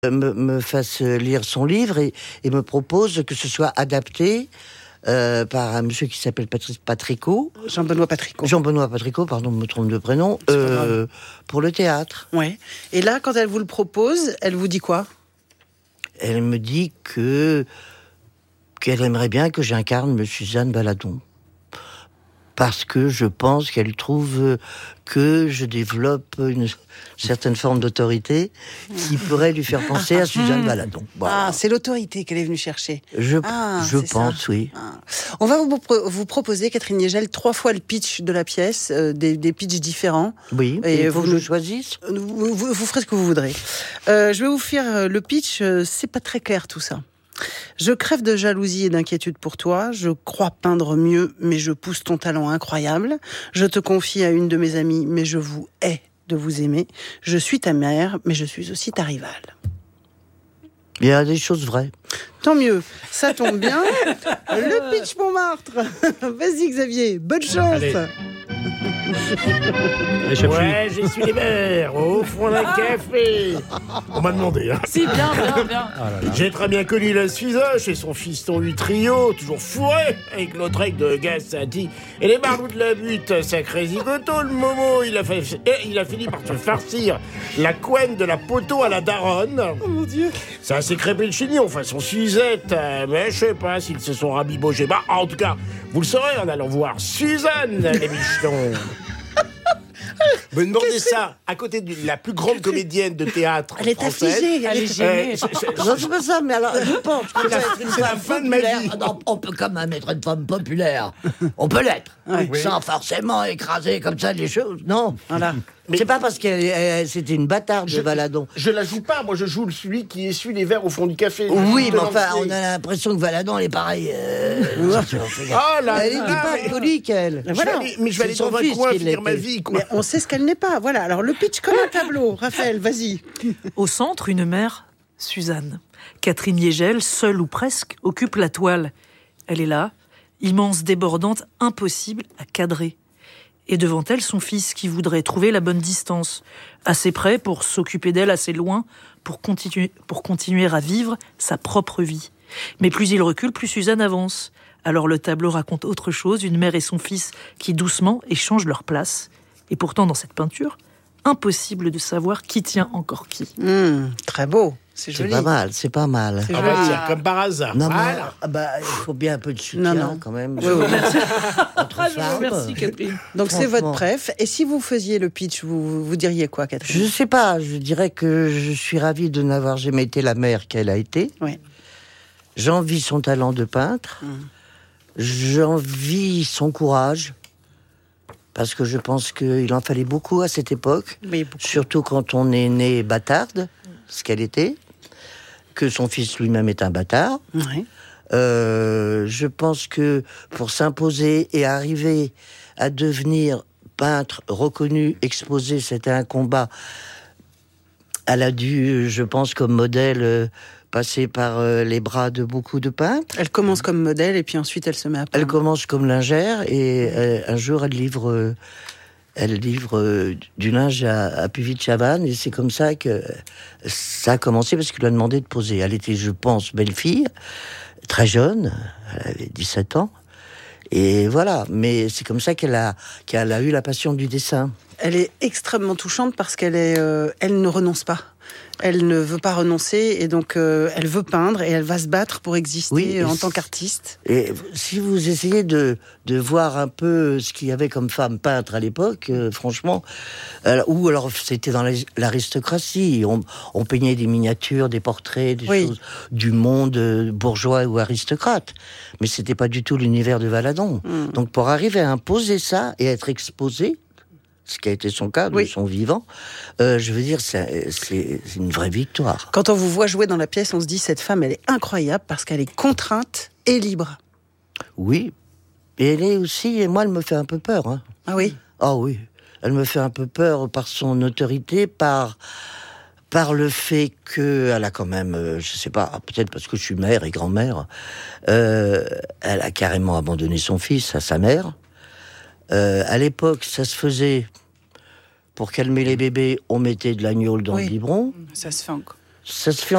me fasse lire son livre et me propose que ce soit adapté par un monsieur qui s'appelle Patricot. Jean-Benoît Patricot. Jean-Benoît Patricot, pardon, je me trompe de prénom, pour le théâtre. Ouais. Et là, quand elle vous le propose, elle vous dit quoi ? Elle me dit qu'elle aimerait bien que j'incarne Suzanne Valadon. Parce que je pense qu'elle trouve que je développe une certaine forme d'autorité qui pourrait lui faire penser à Suzanne Valadon. Voilà. Ah, c'est l'autorité qu'elle est venue chercher. Je pense, oui. Ah. On va vous proposer, Catherine Yegel, 3 fois le pitch de la pièce, des pitchs différents. Oui, et il faut que je choisisse. Vous ferez ce que vous voudrez. Je vais vous faire le pitch, c'est pas très clair tout ça. Je crève de jalousie et d'inquiétude pour toi. Je crois peindre mieux, mais je pousse ton talent incroyable. Je te confie à une de mes amies, mais je vous hais de vous aimer. Je suis ta mère, mais je suis aussi ta rivale. Il y a des choses vraies. Tant mieux, ça tombe bien. Le pitch Montmartre. Vas-y Xavier, bonne chance. Allez. Ouais, j'y suis les verres, au fond d'un café. On m'a demandé, hein. Si, bien. J'ai très bien connu la Suisoche et son fiston Utrio, toujours fourré avec l'autre de Gassati. Et les barreaux de la butte, sacré zigoto, le Momo, il a fini par se farcir la couenne de la poteau à la daronne. Oh mon Dieu. Ça s'est crêpé le chignon, façon Suzette, mais je sais pas s'ils se sont rabibogés. Bah, en tout cas, vous le saurez en allant voir Suzanne, les bichetons. Me demandez ça à côté de la plus grande comédienne de théâtre Elle est française. affligée, elle est gênée. Non, c'est pas ça, mais alors, je pense que C'est la fin de ma vie. Non, on peut quand même être une femme populaire. On peut l'être. Oui. Sans forcément écraser comme ça les choses. non. Voilà. C'est pas parce que c'était une bâtarde de Valadon. Je la joue pas, moi je joue celui qui essuie les verres au fond du café. Oui, mais De enfin, Lancier. on a l'impression que Valadon, elle est pareille. Oh là Elle est là, pas alcoolique, elle. Voilà. Mais je vais aller C'est dans son un fils coin qui finir ma l'était. vie, quoi. Mais on sait ce qu'elle n'est pas. Voilà, alors le pitch comme un tableau. Raphaël, vas-y. Au centre, une mère, Suzanne. Catherine Yegel, seule ou presque, occupe la toile. Elle est là, immense, débordante, impossible à cadrer. Et devant elle, son fils qui voudrait trouver la bonne distance, assez près pour s'occuper d'elle, assez loin pour continuer à vivre sa propre vie. Mais plus il recule, plus Suzanne avance. Alors le tableau raconte autre chose, une mère et son fils qui doucement échangent leur place. Et pourtant, dans cette peinture, impossible de savoir qui tient encore qui. Très beau. C'est C'est joli. pas mal, c'est pas mal. C'est Ah joli. bah tiens, comme par hasard. Non, mais Voilà. il faut bien un peu de soutien Non. quand même. Oui, oui. Entre femmes. Merci, Catherine. Donc c'est votre Franchement. préf. Et si vous faisiez le pitch, vous diriez quoi, Catherine ? Je sais pas, je dirais que je suis ravie de n'avoir jamais été la mère qu'elle a été. Oui. J'envie son talent de peintre. J'envie son courage. Parce que je pense qu'il en fallait beaucoup à cette époque. Oui, beaucoup. Surtout quand on est né bâtarde, ce qu'elle était. Que son fils lui-même est un bâtard. Oui. Je pense que pour s'imposer et arriver à devenir peintre reconnu, exposé, c'était un combat. Elle a dû, je pense, comme modèle, passer par les bras de beaucoup de peintres. Elle commence comme modèle et puis ensuite elle se met à peindre. Elle commence comme lingère et un jour elle livre du linge à Puvis de Chavannes et c'est comme ça que ça a commencé parce qu'il lui a demandé de poser. Elle était, je pense, belle fille, très jeune, elle avait 17 ans. Et voilà, mais c'est comme ça qu'elle a eu la passion du dessin. Elle est extrêmement touchante parce qu'elle ne renonce pas. Elle ne veut pas renoncer et donc elle veut peindre et elle va se battre pour exister Oui, en tant qu'artiste. Et si vous essayez de voir un peu ce qu'il y avait comme femme peintre à l'époque, franchement, ou alors c'était dans l'aristocratie, on peignait des miniatures, des portraits, des Oui. choses du monde bourgeois ou aristocrate, mais c'était pas du tout l'univers de Valadon. Donc pour arriver à imposer ça et être exposé, ce qui a été son cas de Oui. son vivant, je veux dire, c'est une vraie victoire. Quand on vous voit jouer dans la pièce, on se dit cette femme, elle est incroyable parce qu'elle est contrainte et libre. Oui, et elle est aussi, et moi elle me fait un peu peur, hein. Ah oui. Ah oui, elle me fait un peu peur par son autorité, par le fait qu'elle a quand même, je sais pas, peut-être parce que je suis mère et grand-mère, elle a carrément abandonné son fils à sa mère. À l'époque, ça se faisait, pour calmer les bébés, on mettait de l'agneau dans le biberon. Ça se fait encore. Ça se fait